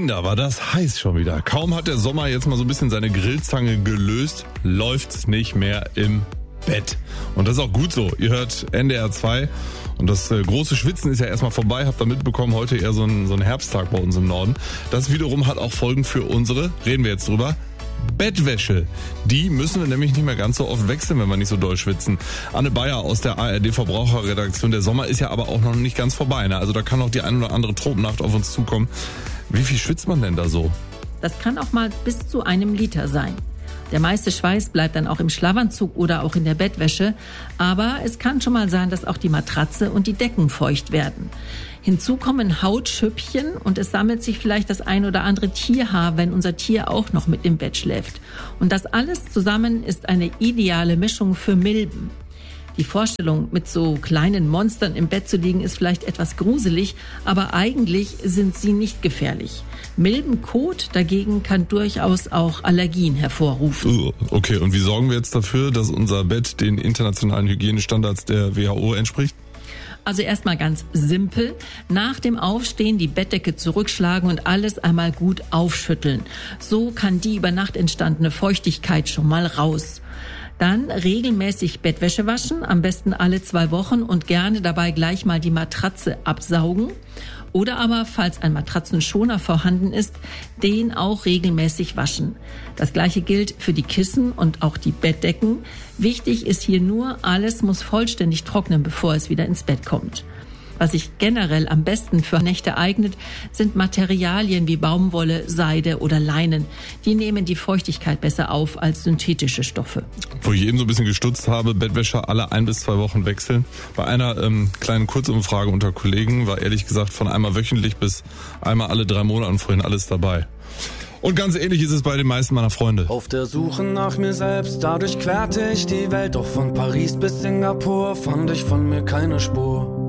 Kinder, war das heiß schon wieder. Kaum hat der Sommer jetzt mal so ein bisschen seine Grillzange gelöst, läuft's nicht mehr im Bett. Und das ist auch gut so. Ihr hört NDR 2 und das große Schwitzen ist ja erstmal vorbei. Habt ihr mitbekommen, heute eher so ein Herbsttag bei uns im Norden. Das wiederum hat auch Folgen für unsere, reden wir jetzt drüber, Bettwäsche. Die müssen wir nämlich nicht mehr ganz so oft wechseln, wenn wir nicht so doll schwitzen. Anne Bayer aus der ARD-Verbraucherredaktion. Der Sommer ist ja aber auch noch nicht ganz vorbei, ne? Also da kann noch die ein oder andere Tropennacht auf uns zukommen. Wie viel schwitzt man denn da so? Das kann auch mal bis zu 1 Liter sein. Der meiste Schweiß bleibt dann auch im Schlafanzug oder auch in der Bettwäsche. Aber es kann schon mal sein, dass auch die Matratze und die Decken feucht werden. Hinzu kommen Hautschüppchen und es sammelt sich vielleicht das ein oder andere Tierhaar, wenn unser Tier auch noch mit im Bett schläft. Und das alles zusammen ist eine ideale Mischung für Milben. Die Vorstellung, mit so kleinen Monstern im Bett zu liegen, ist vielleicht etwas gruselig, aber eigentlich sind sie nicht gefährlich. Milbenkot dagegen kann durchaus auch Allergien hervorrufen. Okay, und wie sorgen wir jetzt dafür, dass unser Bett den internationalen Hygienestandards der WHO entspricht? Also erstmal ganz simpel. Nach dem Aufstehen die Bettdecke zurückschlagen und alles einmal gut aufschütteln. So kann die über Nacht entstandene Feuchtigkeit schon mal raus. Dann regelmäßig Bettwäsche waschen, am besten alle 2 Wochen und gerne dabei gleich mal die Matratze absaugen. Oder aber, falls ein Matratzenschoner vorhanden ist, den auch regelmäßig waschen. Das Gleiche gilt für die Kissen und auch die Bettdecken. Wichtig ist hier nur, alles muss vollständig trocknen, bevor es wieder ins Bett kommt. Was sich generell am besten für Nächte eignet, sind Materialien wie Baumwolle, Seide oder Leinen. Die nehmen die Feuchtigkeit besser auf als synthetische Stoffe. Wo ich eben so ein bisschen gestutzt habe, Bettwäsche alle 1 bis 2 Wochen wechseln. Bei einer kleinen Kurzumfrage unter Kollegen war ehrlich gesagt von einmal wöchentlich bis einmal alle 3 Monate vorhin alles dabei. Und ganz ähnlich ist es bei den meisten meiner Freunde. Auf der Suche nach mir selbst, dadurch querte ich die Welt. Doch von Paris bis Singapur fand ich von mir keine Spur.